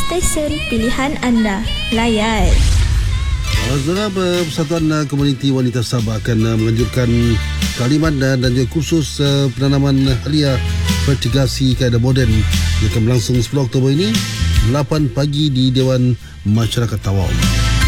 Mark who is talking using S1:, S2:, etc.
S1: stesen pilihan anda. Layan.
S2: Saudara, Persatuan Komuniti Wanita Sabah akan menganjurkan taklimat dan juga kursus penanaman halia fertigasi kaedah moden yang akan berlangsung 10 Oktober ini 8 pagi di Dewan Masyarakat Tawau.